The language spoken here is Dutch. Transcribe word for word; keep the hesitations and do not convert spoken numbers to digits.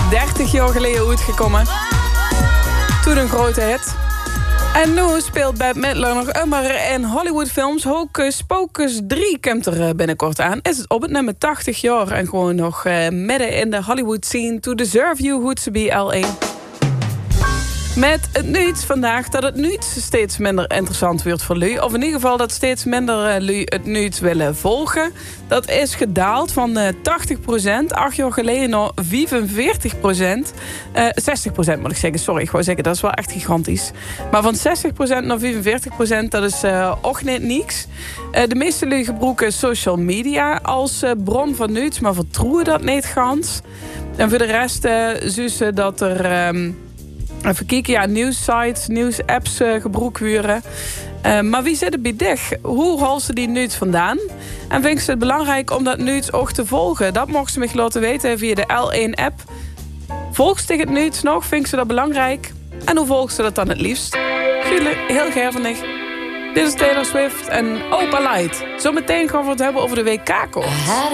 dertig jaar geleden uitgekomen. Toen een grote hit. En nu speelt Bette Midler nog immer in Hollywoodfilms. Hocus Pocus drie komt er binnenkort aan. Is het op het nummer tachtig jaar en gewoon nog uh, midden in de Hollywood scene. To deserve you, who's to be L A. Met het nieuws vandaag dat het nieuws steeds minder interessant wordt voor lui. Of in ieder geval dat steeds minder uh, lui het nieuws willen volgen. Dat is gedaald van uh, tachtig procent, acht jaar geleden naar vijfenveertig procent. Uh, zestig procent moet ik zeggen, sorry, ik wou zeggen, dat is wel echt gigantisch. Maar van zestig procent naar vijfenveertig procent, dat is uh, ook niet niks. Uh, de meeste lui gebruiken social media als uh, bron van nieuws, maar vertrouwen dat niet gans. En voor de rest uh, zien ze dat er... Um, Even kijken, ja, nieuwssites, nieuwsapps uh, gebruikt worden. Uh, maar wie zit er bij dich? Hoe halen ze die nieuws vandaan? En vind ze het belangrijk om dat nieuws ook te volgen? Dat mogen ze me laten weten via de L één app. Volgt ze het nieuws nog? Vind ze dat belangrijk? En hoe volgen ze dat dan het liefst? Jullie, heel geervenig. Dit is Taylor Swift en Opalite. Zometeen gaan we het hebben over de W K-koorts.